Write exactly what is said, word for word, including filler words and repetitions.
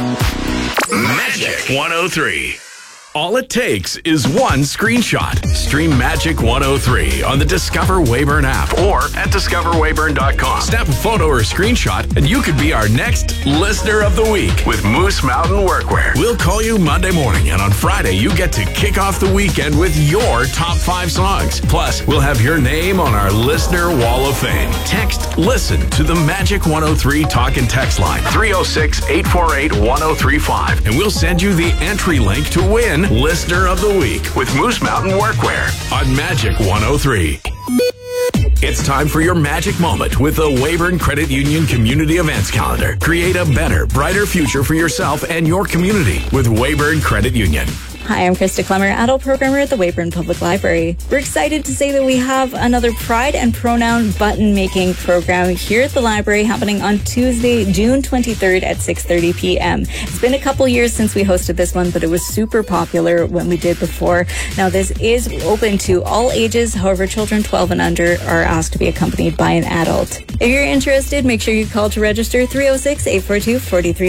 Magic one oh three. All it takes is one screenshot. Stream Magic one oh three on the Discover Weyburn app or at discover weyburn dot com. Snap a photo or screenshot and you could be our next Listener of the Week with Moose Mountain Workwear. We'll call you Monday morning, and on Friday you get to kick off the weekend with your top five songs. Plus, we'll have your name on our Listener Wall of Fame. Text LISTEN to the Magic one oh three talk and text line three oh six, eight four eight, one oh three five, and we'll send you the entry link to win Listener of the Week with Moose Mountain Workwear on Magic one oh three. It's time for your magic moment with the Weyburn Credit Union Community Events Calendar. Create a better, brighter future for yourself and your community with Weyburn Credit Union. Hi, I'm Krista Clemmer, adult programmer at the Weyburn Public Library. We're excited to say that we have another Pride and Pronoun button-making program here at the library happening on Tuesday, June twenty-third at six thirty p.m. It's been a couple years since we hosted this one, but it was super popular when we did before. Now, this is open to all ages. However, children twelve and under are asked to be accompanied by an adult. If you're interested, make sure you call to register three oh six, eight four two, four three